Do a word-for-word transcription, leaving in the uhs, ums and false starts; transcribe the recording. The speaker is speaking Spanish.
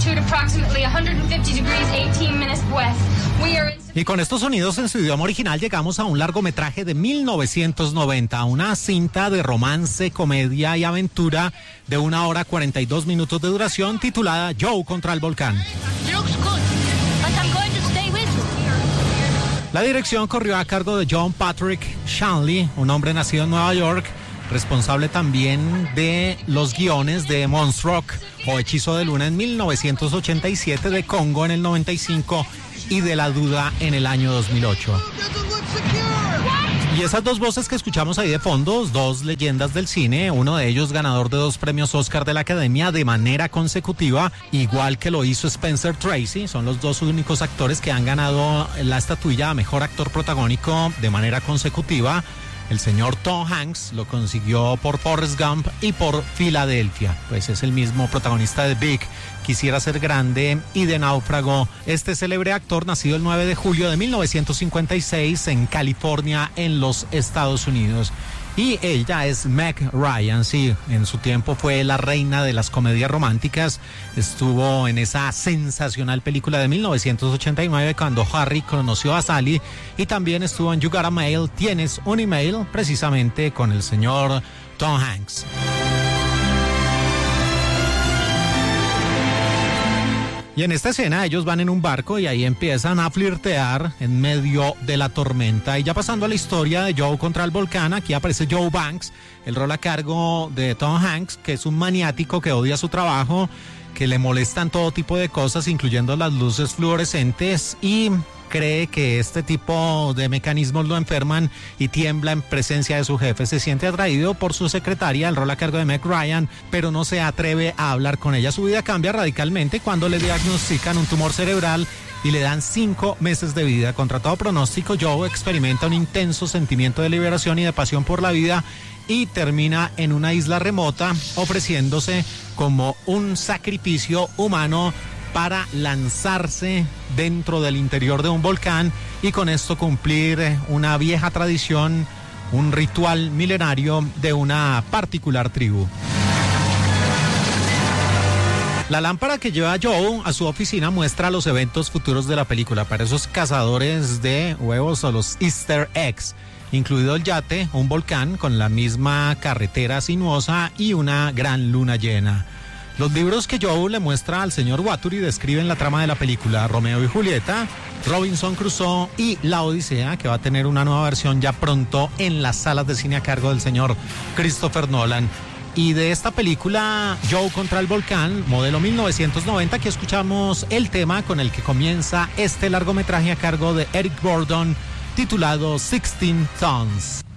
altitude approximately one hundred fifty degrees, eighteen minutes west. We are in... Y con estos sonidos en su idioma original llegamos a un largometraje de mil novecientos noventa, una cinta de romance, comedia y aventura de una hora cuarenta y dos minutos de duración titulada Joe contra el volcán. Looks good, but I'm going to stay with you. La dirección corrió a cargo de John Patrick Shanley, un hombre nacido en Nueva York, responsable también de los guiones de Moonstruck o Hechizo de Luna en mil novecientos ochenta y siete, de Congo en el noventa y cinco y de La Duda en el año dos mil ocho. Y esas dos voces que escuchamos ahí de fondo, dos leyendas del cine, uno de ellos ganador de dos premios Oscar de la Academia de manera consecutiva, igual que lo hizo Spencer Tracy, son los dos únicos actores que han ganado la estatuilla a mejor actor protagónico de manera consecutiva. El señor Tom Hanks lo consiguió por Forrest Gump y por Filadelfia, pues es el mismo protagonista de Big, Quisiera ser grande y de Náufrago. Este célebre actor, nacido el nueve de julio de mil novecientos cincuenta y seis en California, en los Estados Unidos. Y ella es Meg Ryan, sí, en su tiempo fue la reina de las comedias románticas, estuvo en esa sensacional película de mil novecientos ochenta y nueve cuando Harry conoció a Sally, y también estuvo en You Got a Mail, Tienes un Email, precisamente con el señor Tom Hanks. Y en esta escena ellos van en un barco y ahí empiezan a flirtear en medio de la tormenta. Y ya pasando a la historia de Joe contra el volcán, aquí aparece Joe Banks, el rol a cargo de Tom Hanks, que es un maniático que odia su trabajo, que le molestan todo tipo de cosas, incluyendo las luces fluorescentes, y cree que este tipo de mecanismos lo enferman y tiembla en presencia de su jefe. Se siente atraído por su secretaria, el rol a cargo de Meg Ryan, pero no se atreve a hablar con ella. Su vida cambia radicalmente cuando le diagnostican un tumor cerebral y le dan cinco meses de vida. Contra todo pronóstico, Joe experimenta un intenso sentimiento de liberación y de pasión por la vida y termina en una isla remota ofreciéndose como un sacrificio humano para lanzarse dentro del interior de un volcán y con esto cumplir una vieja tradición, un ritual milenario de una particular tribu. La lámpara que lleva Joe a su oficina muestra los eventos futuros de la película para esos cazadores de huevos o los Easter eggs, incluido el yate, un volcán con la misma carretera sinuosa y una gran luna llena. Los libros que Joe le muestra al señor Wattery describen la trama de la película: Romeo y Julieta, Robinson Crusoe y La Odisea, que va a tener una nueva versión ya pronto en las salas de cine a cargo del señor Christopher Nolan. Y de esta película, Joe contra el volcán, modelo mil novecientos noventa, aquí escuchamos el tema con el que comienza este largometraje a cargo de Eric Burdon, titulado sixteen Tons.